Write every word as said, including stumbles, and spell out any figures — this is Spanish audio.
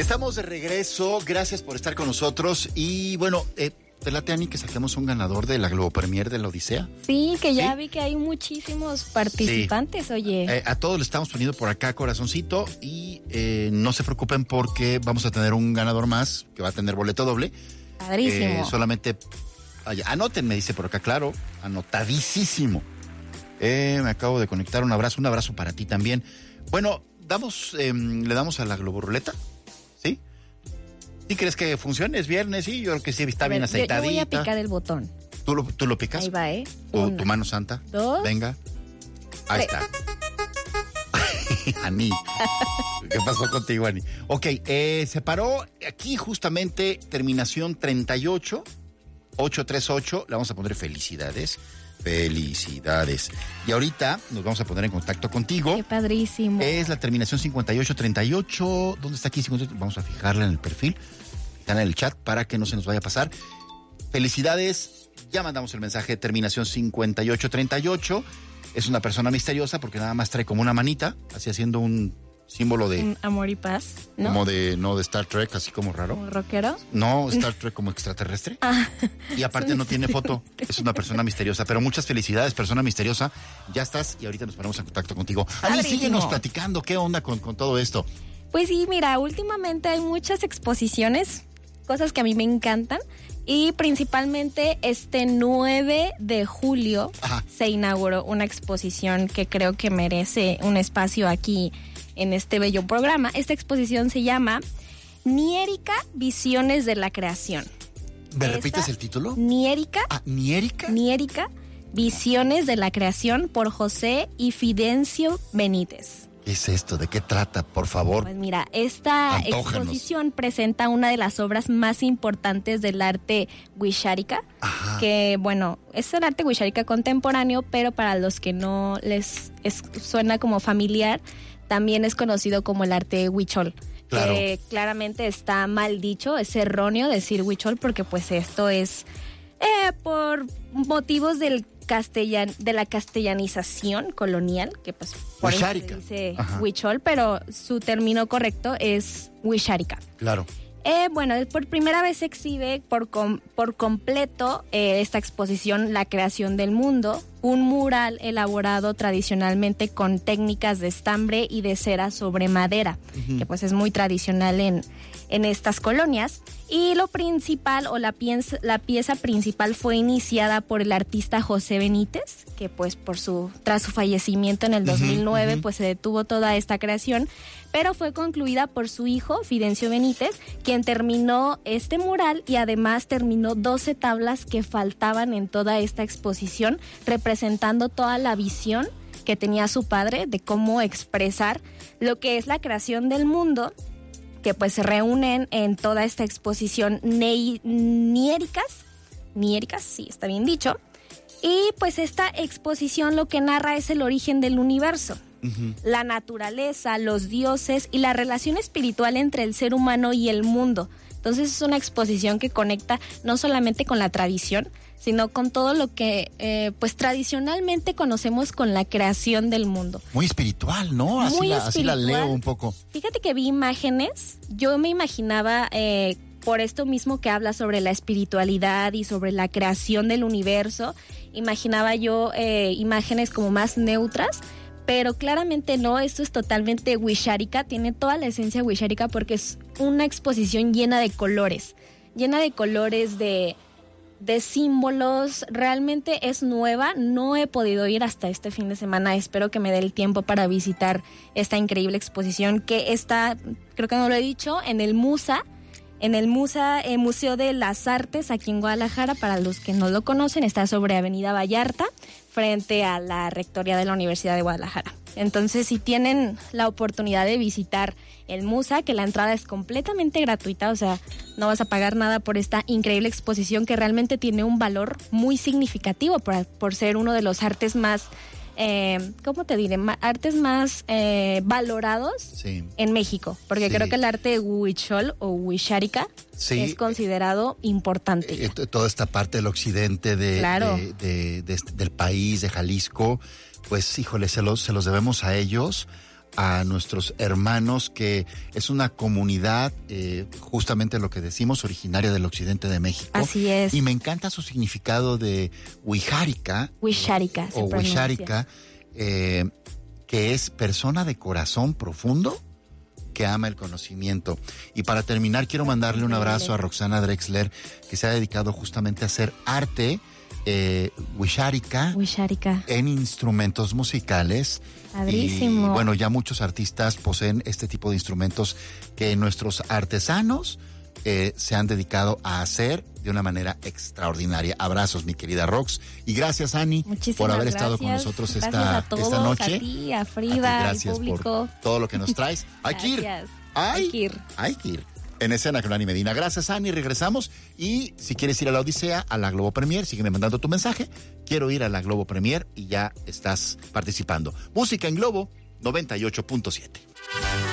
Estamos de regreso, gracias por estar con nosotros y bueno, eh, ¿te late, Ani, que saquemos un ganador de la Globo Premier de la Odisea? Sí, que ya ¿Sí? vi que hay muchísimos participantes, sí. Oye. Eh, a todos le estamos poniendo por acá corazoncito y eh, no se preocupen porque vamos a tener un ganador más que va a tener boleto doble. Padrísimo. Eh, solamente, vaya, anoten, me dice por acá, claro, anotadísimo. Eh, me acabo de conectar, un abrazo, un abrazo para ti también. Bueno, damos, eh, le damos a la Globo Ruleta, ¿sí? ¿Sí crees que funcione? ¿Es viernes? Sí, yo creo que sí, está A bien ver, aceitadita. Yo, yo voy a picar el botón. ¿Tú lo, tú lo picas? Ahí va, ¿eh? ¿Tu, Una, tu mano santa? Dos. Venga. Ahí tres. está. Ani. ¿Qué pasó contigo, Ani? Ok, eh, se paró aquí justamente terminación treinta y ocho, ochocientos treinta y ocho. Le vamos a poner felicidades. Felicidades. Y ahorita nos vamos a poner en contacto contigo. Qué padrísimo. Es la terminación cincuenta y ocho treinta y ocho. ¿Dónde está aquí? cincuenta y ocho. Vamos a fijarla en el perfil. Están en el chat para que no se nos vaya a pasar. Felicidades. Ya mandamos el mensaje de terminación cincuenta y ocho treinta y ocho. Es una persona misteriosa porque nada más trae como una manita, así haciendo un símbolo de... Un amor y paz, ¿no? Como de, no de Star Trek, así como raro. ¿Un rockero? No, Star Trek como extraterrestre. Ah, y aparte no tiene foto. Es una persona misteriosa. Pero muchas felicidades, persona misteriosa. Ya estás y ahorita nos ponemos en contacto contigo. Ani, Padrísimo. síguenos platicando. ¿Qué onda con, con todo esto? Pues sí, mira, últimamente hay muchas exposiciones, cosas que a mí me encantan. Y principalmente este nueve de julio Ajá. se inauguró una exposición que creo que merece un espacio aquí en este bello programa. Esta exposición se llama Niérica, Visiones de la Creación. ¿Me Esta, repites el título? Niérica. Ah, ¿Niérica? Niérica, Visiones de la Creación por José y Fidencio Benítez. ¿Qué es esto? ¿De qué trata? Por favor. Pues mira, esta Antójanos. exposición presenta una de las obras más importantes del arte wixárika, Ajá. que bueno, es el arte wixárika contemporáneo, pero para los que no les es, suena como familiar, también es conocido como el arte huichol. Claro. Que claramente está mal dicho, es erróneo decir huichol porque pues esto es eh, por motivos del castellan, de la castellanización colonial, que pues por eso se Wixárika. dice Ajá. huichol, pero su término correcto es wixárika. Claro. Eh, bueno, por primera vez se exhibe por, com, por completo eh, esta exposición La Creación del Mundo, un mural elaborado tradicionalmente con técnicas de estambre y de cera sobre madera, uh-huh. que pues es muy tradicional en, en estas colonias. Y lo principal o la pieza, la pieza principal fue iniciada por el artista José Benítez, que pues por su tras su fallecimiento en el dos mil nueve uh-huh, uh-huh. pues se detuvo toda esta creación, pero fue concluida por su hijo Fidencio Benítez, quien terminó este mural y además terminó doce tablas que faltaban en toda esta exposición, representando toda la visión que tenía su padre de cómo expresar lo que es la creación del mundo, que pues se reúnen en toda esta exposición ne- niéricas, niéricas, sí, está bien dicho, y pues esta exposición lo que narra es el origen del universo. Uh-huh. La naturaleza, los dioses y la relación espiritual entre el ser humano y el mundo. Entonces es una exposición que conecta no solamente con la tradición, sino con todo lo que eh, pues tradicionalmente conocemos con la creación del mundo. Muy espiritual, ¿no? Así, Muy la, espiritual. así la leo un poco. Fíjate que vi imágenes, yo me imaginaba... Eh, por esto mismo que habla sobre la espiritualidad y sobre la creación del universo, imaginaba yo eh, imágenes como más neutras, pero claramente no, esto es totalmente wixárika, tiene toda la esencia wixárika porque es una exposición llena de colores, llena de colores, de, de símbolos, realmente es nueva, no he podido ir hasta este fin de semana, espero que me dé el tiempo para visitar esta increíble exposición que está, creo que no lo he dicho, en el Musa, en el Musa, eh, Museo de las Artes aquí en Guadalajara, para los que no lo conocen, está sobre Avenida Vallarta, frente a la Rectoría de la Universidad de Guadalajara. Entonces, si tienen la oportunidad de visitar el Musa, que la entrada es completamente gratuita, o sea, no vas a pagar nada por esta increíble exposición que realmente tiene un valor muy significativo por, por ser uno de los artes más... Eh, ¿cómo te diré? Ma- artes más eh, valorados sí. en México, porque sí. creo que el arte huichol o wixárika sí. es considerado importante. Eh, toda esta parte del occidente de, claro. de, de, de este, del país, de Jalisco, pues híjole, se los, se los debemos a ellos. a nuestros hermanos, que es una comunidad, eh, justamente lo que decimos, originaria del occidente de México. Así es. Y me encanta su significado de Wixárika. Wixárika, o Wixárika, eh, que es persona de corazón profundo que ama el conocimiento. Y para terminar, quiero mandarle un abrazo a Roxana Drexler, que se ha dedicado justamente a hacer arte eh, Wixárika, Wixárika en instrumentos musicales. Padrísimo. Y bueno, ya muchos artistas poseen este tipo de instrumentos que nuestros artesanos eh, se han dedicado a hacer de una manera extraordinaria. Abrazos, mi querida Rox. Y gracias, Ani, Muchísimas por haber gracias. estado con nosotros gracias esta, a todos, esta noche. A ti, a Frida, a ti, al público. por todo lo que nos traes. Hay que ir. Gracias. Hay, Hay que ir. Hay que ir. En escena con Ani Medina. Gracias, Ani. Regresamos. Y si quieres ir a la Odisea, a la Globo Premier, sígueme mandando tu mensaje. Quiero ir a la Globo Premier y ya estás participando. Música en Globo noventa y ocho punto siete.